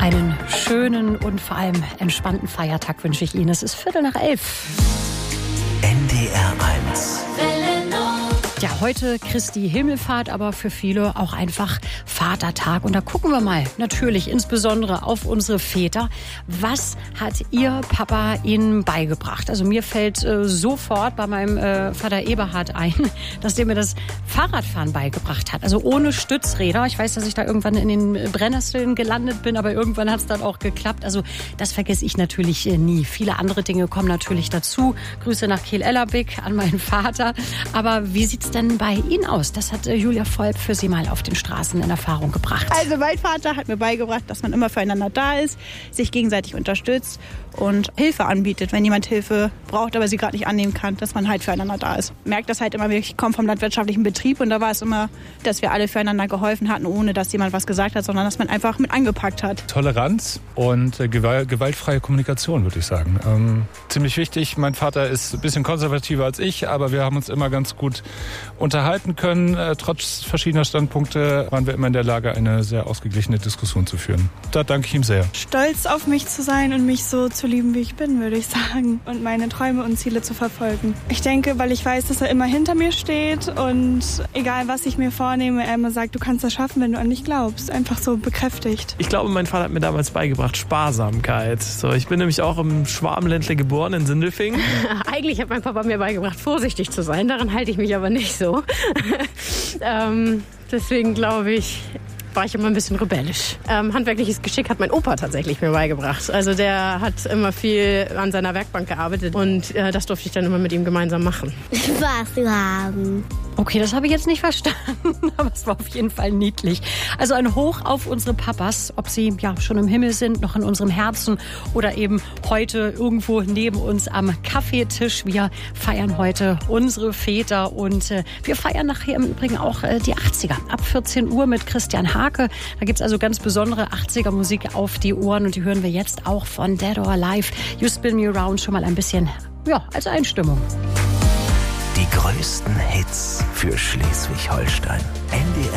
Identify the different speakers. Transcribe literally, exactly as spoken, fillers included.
Speaker 1: Einen schönen und vor allem entspannten Feiertag wünsche ich Ihnen. Es ist Viertel nach elf.
Speaker 2: N D R eins.
Speaker 1: Ja, heute Christi Himmelfahrt, aber für viele auch einfach Vatertag. Und da gucken wir mal natürlich insbesondere auf unsere Väter. Was hat Ihr Papa Ihnen beigebracht? Also mir fällt äh, sofort bei meinem äh, Vater Eberhard ein, dass der mir das Fahrradfahren beigebracht hat. Also ohne Stützräder. Ich weiß, dass ich da irgendwann in den Brennnesseln gelandet bin, aber irgendwann hat es dann auch geklappt. Also das vergesse ich natürlich äh, nie. Viele andere Dinge kommen natürlich dazu. Grüße nach Kiel-Ellerbeck an meinen Vater. Aber wie sieht's denn bei Ihnen aus? Das hat Julia Volp für Sie mal auf den Straßen in Erfahrung gebracht.
Speaker 3: Also mein Vater hat mir beigebracht, dass man immer füreinander da ist, sich gegenseitig unterstützt und Hilfe anbietet, wenn jemand Hilfe braucht, aber sie gerade nicht annehmen kann, dass man halt füreinander da ist. Merkt das halt immer, ich komme vom landwirtschaftlichen Betrieb und da war es immer, dass wir alle füreinander geholfen hatten, ohne dass jemand was gesagt hat, sondern dass man einfach mit angepackt hat.
Speaker 4: Toleranz und äh, gewalt, gewaltfreie Kommunikation, würde ich sagen. Ähm, ziemlich wichtig. Mein Vater ist ein bisschen konservativer als ich, aber wir haben uns immer ganz gut unterhalten können. Äh, trotz verschiedener Standpunkte waren wir immer in der Lage, eine sehr ausgeglichene Diskussion zu führen. Da danke ich ihm sehr.
Speaker 5: Stolz auf mich zu sein und mich so zu lieben, wie ich bin, würde ich sagen. Und meine Träume und Ziele zu verfolgen. Ich denke, weil ich weiß, dass er immer hinter mir steht und egal, was ich mir vornehme, er immer sagt, du kannst das schaffen, wenn du an dich glaubst. Einfach so bekräftigt.
Speaker 6: Ich glaube, mein Vater hat mir damals beigebracht, Sparsamkeit. So, ich bin nämlich auch im Schwabenländle geboren, in Sindelfingen.
Speaker 7: Eigentlich hat mein Papa mir beigebracht, vorsichtig zu sein. Daran halte ich mich aber nicht so. ähm, deswegen glaube ich, war ich immer ein bisschen rebellisch. Ähm, handwerkliches Geschick hat mein Opa tatsächlich mir beigebracht. Also der hat immer viel an seiner Werkbank gearbeitet und äh, das durfte ich dann immer mit ihm gemeinsam machen.
Speaker 8: Spaß zu haben.
Speaker 1: Okay, das habe ich jetzt nicht verstanden, aber es war auf jeden Fall niedlich. Also ein Hoch auf unsere Papas, ob sie ja schon im Himmel sind, noch in unserem Herzen oder eben heute irgendwo neben uns am Kaffeetisch. Wir feiern heute unsere Väter und äh, wir feiern nachher im Übrigen auch äh, die achtziger. Ab vierzehn Uhr mit Christian Hake. Da gibt's also ganz besondere achtziger-Musik auf die Ohren und die hören wir jetzt auch von Dead or Alive. You Spin Me Around schon mal ein bisschen, ja, als Einstimmung.
Speaker 2: Die größten Hits für Schleswig-Holstein. N D R